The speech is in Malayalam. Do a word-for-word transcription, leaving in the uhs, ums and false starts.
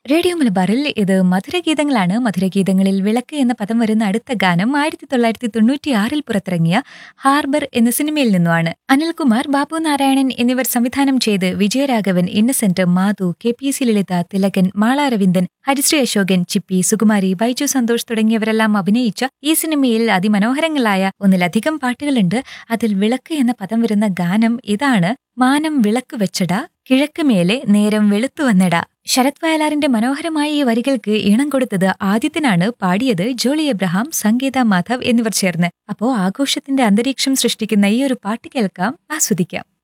റേഡിയോ മലബാറിൽ ഇത് മധുരഗീതങ്ങളാണ്. മധുരഗീതങ്ങളിൽ വിളക്ക് എന്ന പദം വരുന്ന അടുത്ത ഗാനം ആയിരത്തി തൊള്ളായിരത്തി തൊണ്ണൂറ്റി ആറിൽ പുറത്തിറങ്ങിയ ഹാർബർ എന്ന സിനിമയിൽ നിന്നുമാണ്. അനിൽകുമാർ, ബാബു നാരായണൻ എന്നിവർ സംവിധാനം ചെയ്ത് Vijayaraghavan, Innocent, Madhu, K P C ലളിത, തിലകൻ, മാള രവിന്ദൻ, ഹരിശ്രീ അശോകൻ, ചിപ്പി, സുകുമാരി, ബൈജു സന്തോഷ് തുടങ്ങിയവരെല്ലാം അഭിനയിച്ച ഈ സിനിമയിൽ അതിമനോഹരങ്ങളായ ഒന്നിലധികം പാട്ടുകളുണ്ട്. അതിൽ വിളക്ക് എന്ന പദം വരുന്ന ഗാനം ഇതാണ്. മാനം വിളക്ക് വെച്ചടാ, കിഴക്ക് മേലെ നേരം വെളുത്തു വന്നടാ. ശരത് വയലാറിന്റെ മനോഹരമായ ഈ വരികൾക്ക് ഈണം കൊടുത്തത് ആദിത്യനാണ്. പാടിയത് ജോളി എബ്രഹാം, സംഗീത മാധവ് എന്നിവർ ചേർന്ന്. അപ്പോ ആഘോഷത്തിന്റെ അന്തരീക്ഷം സൃഷ്ടിക്കുന്ന ഈ ഒരു പാട്ട് കേൾക്കാം, ആസ്വദിക്കാം.